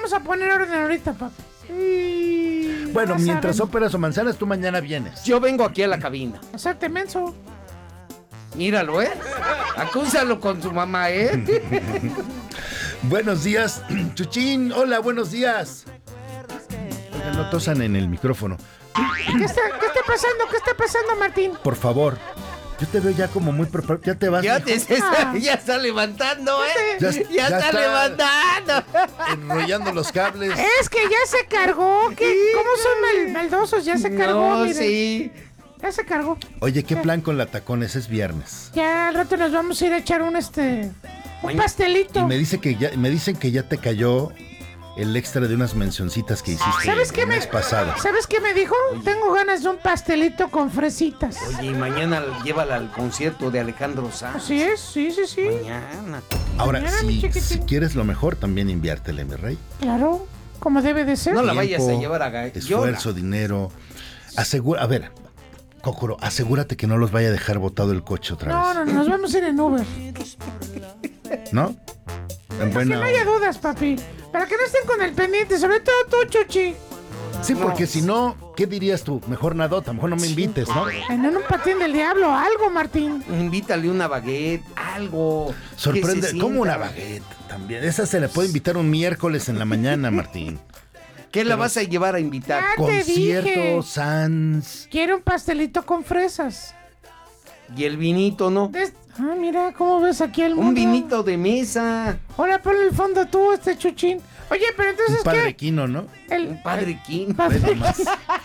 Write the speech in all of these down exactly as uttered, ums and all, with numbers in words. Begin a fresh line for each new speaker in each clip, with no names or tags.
vamos a poner orden ahorita, papi. Sí,
Bueno,
ya
mientras
saben.
operas o manzanas, tú mañana vienes.
Yo vengo aquí a la cabina.
Hacerte menso.
Míralo, ¿eh? Acúsalo con su mamá, ¿eh?
Buenos días, Chuchín. Hola, buenos días. Oigan, no tosan en el micrófono.
¿Qué está, ¿Qué está pasando? ¿Qué está pasando, Martín?
Por favor. Yo te veo ya como muy preparado. Ya te vas.
Ya,
mijo?
te, se está, ya está levantando, ¿eh?
Ya-
Ya,
ya
está,
está.
levantando.
Enrollando los cables.
Es que ya se cargó. ¿Qué? ¿Cómo son mal- maldosos? Ya se cargó,
No,
miren.
sí.
Ya se cargó.
Oye, ¿qué plan con la tacones? Es viernes.
Ya al rato nos vamos a ir a echar un este... Un
Maña-
pastelito.
Y me dice que ya, me dicen que ya te cayó el extra de unas mencioncitas que hiciste
¿Sabes qué
el
me
mes pasado.
¿Sabes qué me dijo? Tengo ganas de un pastelito con fresitas.
Oye, y mañana llévala al concierto de Alejandro Sanz.
Así es, sí, sí, sí.
Mañana.
Ahora,
Mañana, mi
si,
chiquitín.
si quieres lo mejor, también inviértele, mi rey.
Claro, como debe de ser.
No la
Tiempo,
vayas a llevar a Ga-
esfuerzo, dinero. Asegura, a ver, Kokoro, asegúrate que no los vaya a dejar botado el coche otra
No,
vez.
no, no, nos vamos a ir en Uber.
¿No? En
Que
buena
no haya
onda.
dudas, papi. Para que no estén con el pendiente, sobre todo tú, Chuchi.
Sí, porque si no, ¿qué dirías tú? Mejor nadota, mejor no me invites, ¿no?
En un patín del diablo, algo, Martín.
Invítale una baguette, algo. que
Sorprende,
se
como una
sienta.
baguette también. Esa se le puede invitar un miércoles en la mañana, Martín.
¿Qué la vas a llevar a invitar?
Ya te dije.
Concierto, Sans.
Quiero un pastelito con fresas.
Y el vinito, ¿no?
De- Ah, mira, ¿cómo ves aquí el mundo?
Un vinito de mesa.
Hola, ponle el fondo tú, este Chuchín. Oye, pero entonces,
Un padre
¿qué?
quino, ¿no?
El
Un padre King.
Padre-
Ve nomás.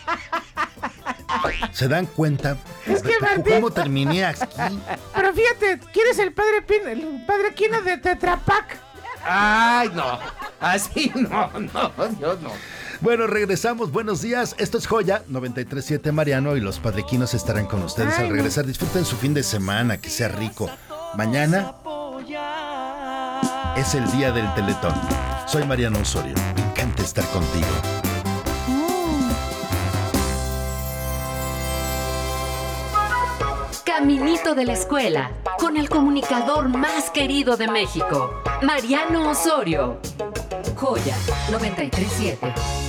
¿Se dan cuenta?
Es que, Martín-
¿Cómo terminé aquí?
Pero fíjate, ¿quieres el padre Pin, el padre Quino de Tetra Pak?
Ay, no. Así no, no, yo no.
Bueno, regresamos. Buenos días. Esto es Joya noventa y tres punto siete Mariano y los padrequinos estarán con ustedes
Ay,
al
no.
regresar. Disfruten su fin de semana, que sea rico. Mañana es el día del Teletón. Soy Mariano Osorio. Me encanta estar contigo.
Caminito de la escuela, con el comunicador más querido de México, Mariano Osorio. Joya noventa y tres punto siete.